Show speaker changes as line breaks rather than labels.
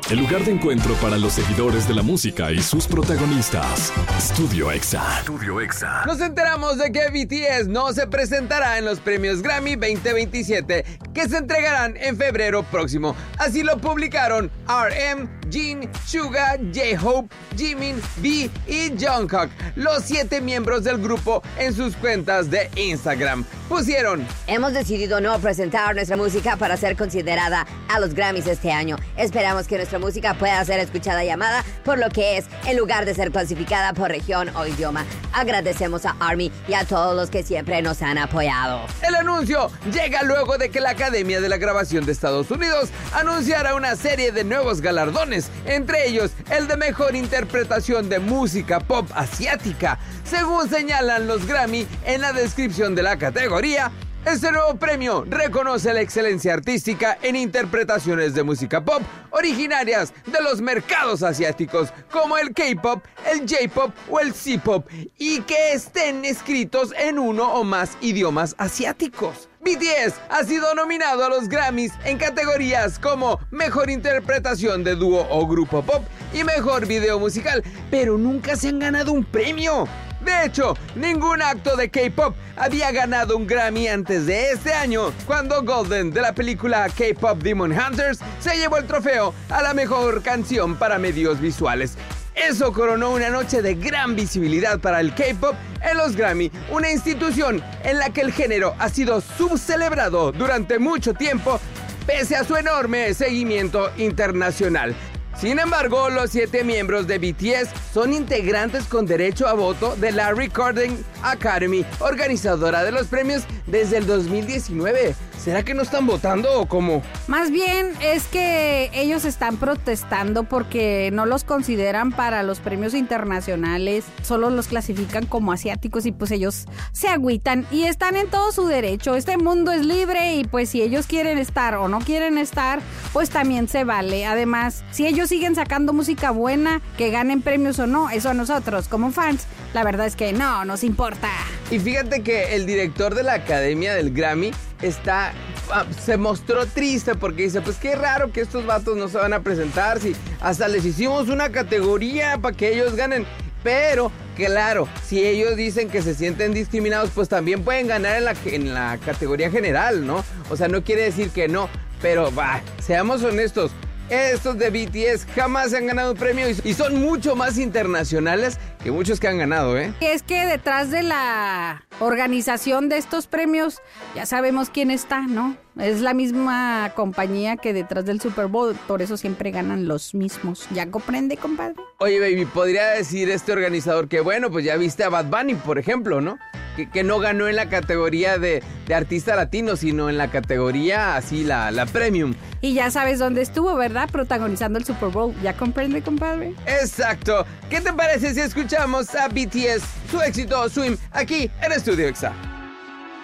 el lugar de encuentro para los seguidores de la música y sus protagonistas. Studio Exa.
Nos enteramos de que BTS no se presentará en los premios Grammy 2027, que se entregarán en febrero próximo. Así lo publicaron RM, Jin, Suga, J-Hope, Jimin, V y Jungkook, los 7 miembros del grupo, en sus cuentas de Instagram. Pusieron:
hemos decidido no presentar nuestra música para ser considerada a los Grammys este año. Esperamos que nuestra música pueda ser escuchada y amada por lo que es, en lugar de ser clasificada por región o idioma. Agradecemos a ARMY y a todos los que siempre nos han apoyado.
El anuncio llega luego de que la Academia de la Grabación de Estados Unidos anunciara una serie de nuevos galardones, entre ellos el de Mejor Interpretación de Música Pop Asiática. Según señalan los Grammy en la descripción de la categoría, este nuevo premio reconoce la excelencia artística en interpretaciones de música pop originarias de los mercados asiáticos, como el K-pop, el J-pop o el C-pop, y que estén escritos en uno o más idiomas asiáticos. BTS ha sido nominado a los Grammys en categorías como Mejor Interpretación de Dúo o Grupo Pop y Mejor Video Musical, pero nunca se han ganado un premio. De hecho, ningún acto de K-pop había ganado un Grammy antes de este año, cuando Golden, de la película K-Pop Demon Hunters, se llevó el trofeo a la mejor canción para medios visuales. Eso coronó una noche de gran visibilidad para el K-pop en los Grammy, una institución en la que el género ha sido subcelebrado durante mucho tiempo, pese a su enorme seguimiento internacional. Sin embargo, los 7 miembros de BTS son integrantes con derecho a voto de la Recording Academy, organizadora de los premios desde el 2019. ¿Será que no están votando o cómo?
Más bien es que ellos están protestando porque no los consideran para los premios internacionales, solo los clasifican como asiáticos y pues ellos se agüitan y están en todo su derecho. Este mundo es libre y pues si ellos quieren estar o no quieren estar, pues también se vale. Además, si ellos siguen sacando música buena, que ganen premios o no, eso a nosotros como fans, la verdad es que no nos importa.
Y fíjate que el director de la Academia del Grammy se mostró triste porque dice, pues qué raro que estos vatos no se van a presentar, si hasta les hicimos una categoría para que ellos ganen. Pero, claro, si ellos dicen que se sienten discriminados, pues también pueden ganar en la categoría general, ¿no? O sea, no quiere decir que no, pero seamos honestos. Estos de BTS jamás se han ganado un premio y son mucho más internacionales que muchos que han ganado, ¿eh?
Es que detrás de la organización de estos premios ya sabemos quién está, ¿no? Es la misma compañía que detrás del Super Bowl, por eso siempre ganan los mismos. ¿Ya comprende, compadre?
Oye, baby, podría decir este organizador que, bueno, pues ya viste a Bad Bunny, por ejemplo, ¿no? Que no ganó en la categoría de artista latino, sino en la categoría así, la premium.
Y ya sabes dónde estuvo, ¿verdad? Protagonizando el Super Bowl. ¿Ya comprende, compadre?
Exacto. ¿Qué te parece si escuchamos a BTS, su éxito Swim, aquí en Studio Exa?